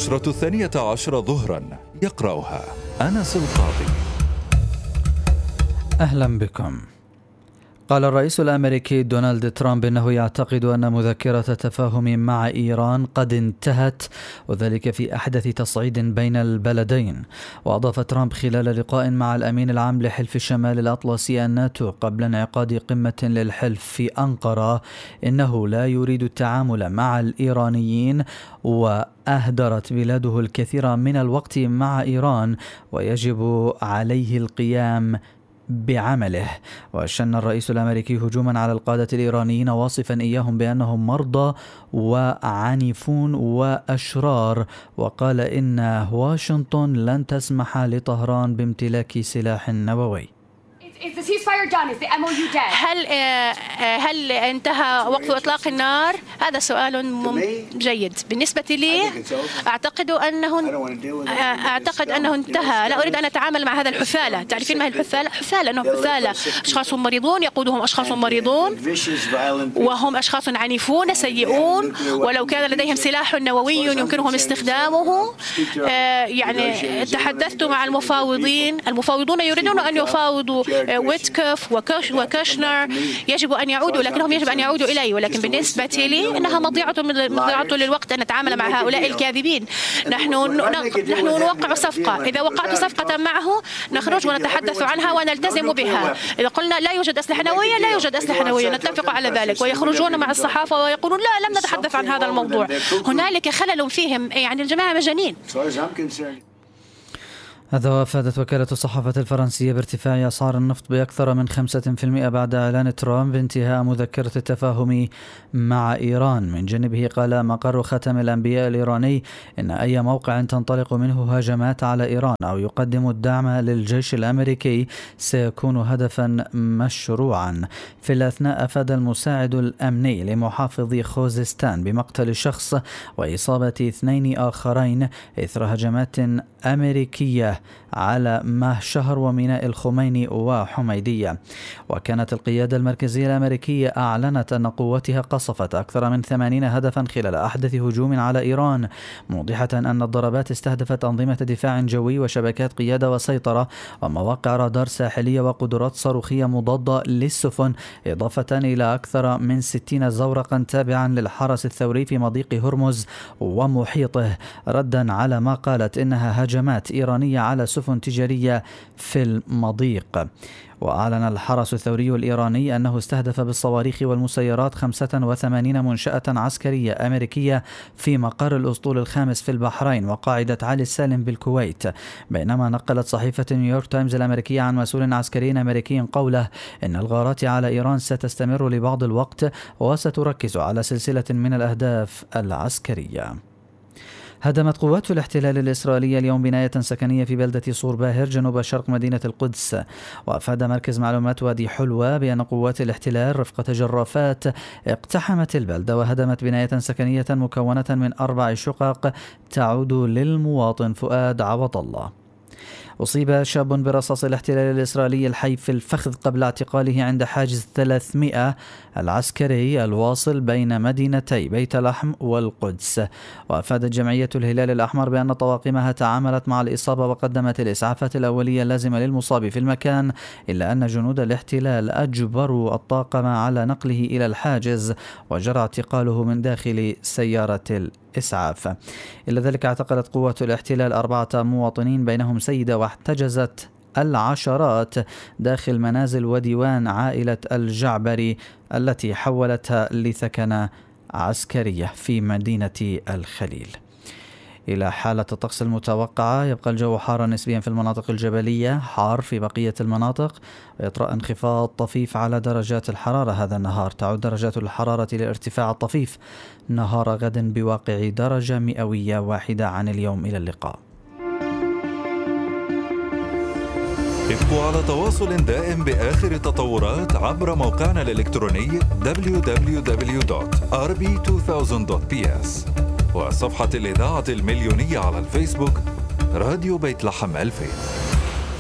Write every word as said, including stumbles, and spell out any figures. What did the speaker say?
النشرة الثانية عشر ظهرا، يقرأها أنس القاضي. أهلا بكم. قال الرئيس الأمريكي دونالد ترامب إنه يعتقد أن مذكرة تفاهم مع إيران قد انتهت، وذلك في أحدث تصعيد بين البلدين. وأضاف ترامب خلال لقاء مع الأمين العام لحلف الشمال الأطلسي الناتو قبل انعقاد قمة للحلف في أنقرة إنه لا يريد التعامل مع الإيرانيين، وأهدرت بلاده الكثير من الوقت مع إيران ويجب عليه القيام بعمله. وشن الرئيس الأمريكي هجوما على القادة الإيرانيين واصفا إياهم بأنهم مرضى وعنيفون وأشرار، وقال إن واشنطن لن تسمح لطهران بامتلاك سلاح نووي. هل هل انتهى وقف إطلاق النار؟ هذا سؤال جيد. بالنسبة لي أعتقد أنه أعتقد أنه انتهى. لا أريد أن أتعامل مع هذا الحثالة. تعرفين ما هي الحثالة؟ حثالة أنه حثالة أشخاص مريضون يقودهم أشخاص مريضون، وهم أشخاص عنيفون سيئون، ولو كان لديهم سلاح نووي يمكنهم استخدامه. يعني تحدثت مع المفاوضين، المفاوضون يريدون أن يفاوضوا ويتكوف وكاشنر، يجب أن يعودوا، لكنهم يجب أن يعودوا إلي. ولكن بالنسبة لي إنها مضيعة مضيعة للوقت أن نتعامل مع هؤلاء الكاذبين. نحن نحن نوقع صفقة، إذا وقعت صفقة معه نخرج ونتحدث عنها ونلتزم بها. إذا قلنا لا يوجد أسلحة نووية لا يوجد أسلحة نووية، نتفق على ذلك. ويخرجون مع الصحافة ويقولون لا لم نتحدث عن هذا الموضوع. هنالك خلل فيهم، يعني الجماعة مجانين. هذا وافادت وكالة الصحافة الفرنسية بارتفاع أسعار النفط بأكثر من خمسة في المئة بعد إعلان ترامب انتهاء مذكرة التفاهم مع إيران. من جانبه قال مقر ختم الأنبياء الإيراني إن أي موقع تنطلق منه هجمات على إيران أو يقدم الدعم للجيش الأمريكي سيكون هدفا مشروعا. في الأثناء أفاد المساعد الأمني لمحافظ خوزستان بمقتل شخص وإصابة اثنين آخرين إثر هجمات أمريكية على ماه شهر وميناء الخميني وحميدية. وكانت القيادة المركزية الأمريكية أعلنت أن قواتها قصفت أكثر من ثمانين هدفا خلال أحدث هجوم على إيران، موضحة أن الضربات استهدفت أنظمة دفاع جوي وشبكات قيادة وسيطرة ومواقع رادار ساحلية وقدرات صاروخية مضادة للسفن، إضافة إلى أكثر من ستين زورقا تابعا للحرس الثوري في مضيق هرمز ومحيطه، ردا على ما قالت إنها هجمات إيرانية على سفن تجارية في المضيق. وأعلن الحرس الثوري الإيراني أنه استهدف بالصواريخ والمسيرات خمسة وثمانين منشأة عسكرية أمريكية في مقر الأسطول الخامس في البحرين وقاعدة علي السالم بالكويت، بينما نقلت صحيفة نيويورك تايمز الأمريكية عن مسؤول عسكري أمريكي قوله إن الغارات على إيران ستستمر لبعض الوقت وستركز على سلسلة من الأهداف العسكرية. هدمت قوات الاحتلال الإسرائيلية اليوم بناية سكنية في بلدة صور باهر جنوب شرق مدينة القدس. وأفاد مركز معلومات وادي حلوة بأن قوات الاحتلال رفقة جرافات اقتحمت البلدة وهدمت بناية سكنية مكونة من أربع شقق تعود للمواطن فؤاد عوض الله. أصيب شاب برصاص الاحتلال الإسرائيلي الحي في الفخذ قبل اعتقاله عند حاجز ثلاثمئة العسكري الواصل بين مدينتي بيت لحم والقدس. وأفادت جمعية الهلال الأحمر بأن طواقمها تعاملت مع الإصابة وقدمت الإسعافات الأولية اللازمة للمصاب في المكان، إلا أن جنود الاحتلال أجبروا الطاقم على نقله إلى الحاجز وجرى اعتقاله من داخل سيارة الإسعاف. إلا ذلك اعتقلت قوات الاحتلال أربعة مواطنين بينهم سيدة واحتجزت العشرات داخل منازل وديوان عائلة الجعبري التي حولتها لثكنة عسكرية في مدينة الخليل. إلى حالة الطقس المتوقعة، يبقى الجو حارا نسبيا في المناطق الجبلية، حار في بقية المناطق، ويطرأ انخفاض طفيف على درجات الحرارة هذا النهار. تعود درجات الحرارة للارتفاع الطفيف نهار غد بواقع درجة مئوية واحدة عن اليوم. إلى اللقاء. ابقوا على تواصل دائم بآخر التطورات عبر موقعنا الإلكتروني دبليو دبليو دبليو دوت آر بي ألفين دوت بي إس وصفحة الإذاعة المليونية على الفيسبوك راديو بيت لحم ألفين.